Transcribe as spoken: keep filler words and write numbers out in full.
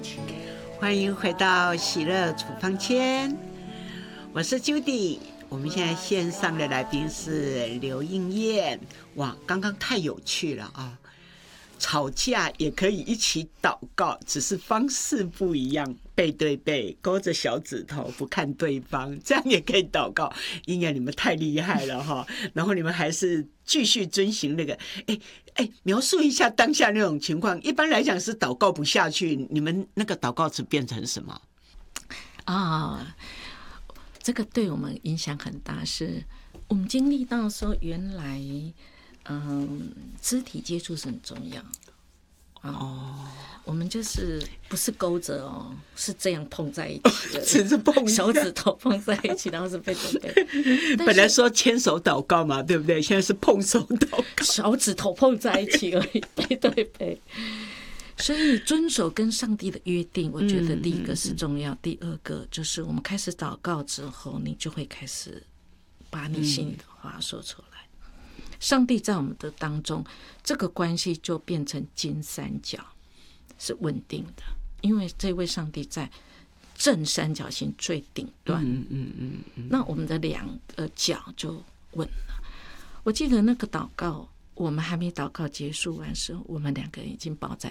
欢迎回到喜乐处方签，我是 Judy。我们现在线上的来宾是刘应燕。哇，刚刚太有趣了啊！吵架也可以一起祷告，只是方式不一样，背对背，勾着小指头不看对方，这样也可以祷告。应燕，你们太厉害了哈！然后你们还是继续遵循那个，哎哎，描述一下当下那种情况。一般来讲是祷告不下去，你们那个祷告词变成什么啊？这个对我们影响很大，是我们经历到说，原来，嗯，肢体接触是很重要。哦，我们就是不是勾着哦，是这样碰在一起的， 只是碰手指头碰在一起，然后是背对背。 本来说牵手祷告嘛，对不对？现在是碰手祷告， 手指头碰在一起而已，背对背。所以遵守跟上帝的约定，我觉得第一个是重要，第二个就是我们开始祷告之后，你就会开始把你心里的话说出来。上帝在我们的当中，这个关系就变成金三角，是稳定的，因为这位上帝在正三角形最顶端，嗯嗯嗯嗯，那我们的两个角就稳了。我记得那个祷告，我们还没祷告结束完时候，我们两个人已经抱在